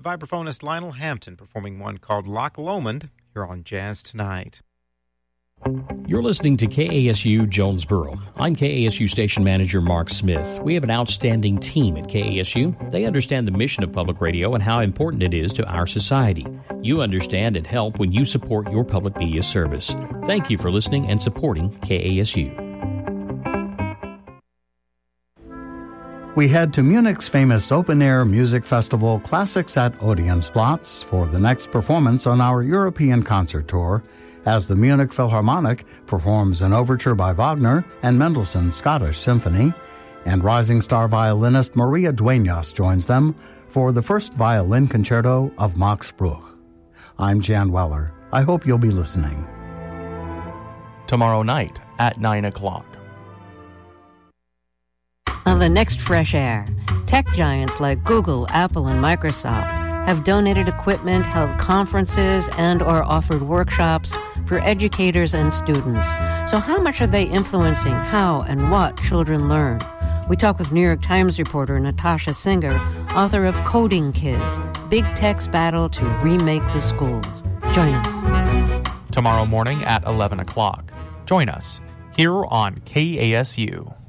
vibraphonist Lionel Hampton performing one called Loch Lomond here on Jazz Tonight. You're listening to KASU Jonesboro. I'm KASU Station Manager Mark Smith. We have an outstanding team at KASU. They understand the mission of public radio and how important it is to our society. You understand and help when you support your public media service. Thank you for listening and supporting KASU. We head to Munich's famous open-air music festival, Classics at Odeonsplatz, for the next performance on our European concert tour, as the Munich Philharmonic performs an overture by Wagner and Mendelssohn's Scottish Symphony, and rising star violinist Maria Dueñas joins them for the first violin concerto of Max Bruch. I'm Jan Weller. I hope you'll be listening. Tomorrow night at 9 o'clock. On the next Fresh Air, tech giants like Google, Apple, and Microsoft have donated equipment, held conferences, and or offered workshops for educators and students. So how much are they influencing how and what children learn? We talk with New York Times reporter Natasha Singer, author of Coding Kids, Big Tech's Battle to Remake the Schools. Join us. Tomorrow morning at 11 o'clock. Join us here on KASU.